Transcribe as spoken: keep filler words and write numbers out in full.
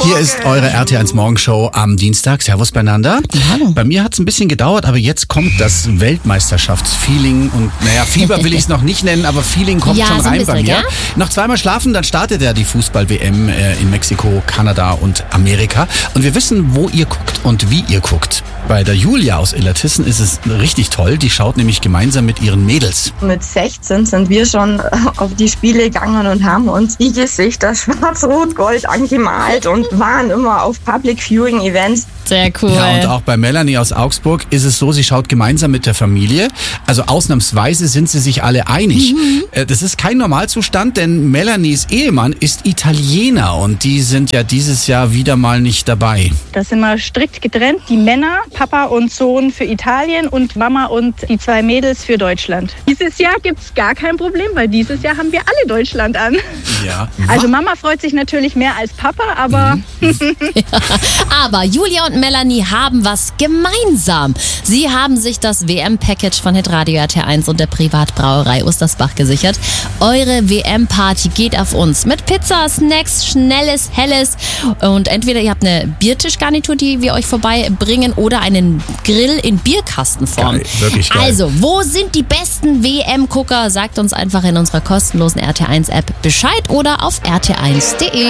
Hier ist eure R T eins Morgenshow am Dienstag. Servus beieinander. Hallo. Bei mir hat es ein bisschen gedauert, aber jetzt kommt das Weltmeisterschaftsfeeling. Und naja, Fieber will ich es noch nicht nennen, aber Feeling kommt Ja, schon so ein rein bei bisschen, mir. ja? Noch zweimal schlafen, dann startet ja die Fußball-W M äh, in Mexiko, Kanada und Amerika. Und wir wissen, wo ihr guckt und wie ihr guckt. Bei der Julia aus Illertissen ist es richtig toll. Die schaut nämlich gemeinsam mit ihren Mädels. Mit sechzehn sind wir schon auf die Spiele gegangen und haben uns die Gesichter schwarz-rot-gold angemalt und waren immer auf Public Viewing Events. Sehr cool. Ja, und auch bei Melanie aus Augsburg ist es so, sie schaut gemeinsam mit der Familie. Also ausnahmsweise sind sie sich alle einig. Mhm. Das ist kein Normalzustand, denn Melanies Ehemann ist Italiener und die sind ja dieses Jahr wieder mal nicht dabei. Das sind wir strikt getrennt. Die Männer, Papa und Sohn für Italien und Mama und die zwei Mädels für Deutschland. Dieses Jahr gibt es gar kein Problem, weil dieses Jahr haben wir alle Deutschland an. Ja. Also Mama freut sich natürlich mehr als Papa, aber... Mhm. Aber Julia und Melanie haben was gemeinsam. Sie haben sich das W M-Package von Hitradio R T eins und der Privatbrauerei Ostersbach gesichert. Eure W M-Party geht auf uns mit Pizza, Snacks, Schnelles, Helles und entweder ihr habt eine Biertischgarnitur, die wir euch vorbeibringen oder einen Grill in Bierkastenform. Geil, wirklich geil. Also, wo sind die besten W M-Gucker? Sagt uns einfach in unserer kostenlosen R T eins App Bescheid oder auf r t eins punkt de.